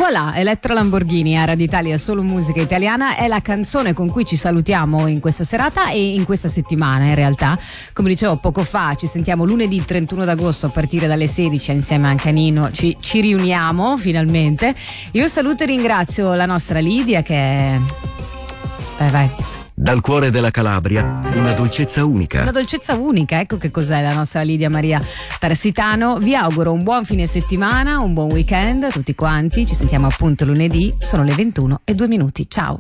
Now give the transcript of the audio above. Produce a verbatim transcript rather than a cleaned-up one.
Voilà, Elettra Lamborghini a Radio Italia, solo musica italiana, è la canzone con cui ci salutiamo in questa serata e in questa settimana in realtà. Come dicevo poco fa, ci sentiamo lunedì trentuno d'agosto a partire dalle sedici insieme anche a Nino, ci, ci riuniamo finalmente. Io saluto e ringrazio la nostra Lidia che è... Vai vai. Dal cuore della Calabria, una dolcezza unica. Una dolcezza unica, ecco che cos'è la nostra Lidia Maria Tarsitano. Vi auguro un buon fine settimana, un buon weekend a tutti quanti. Ci sentiamo appunto lunedì, sono le ventuno e due minuti. Ciao.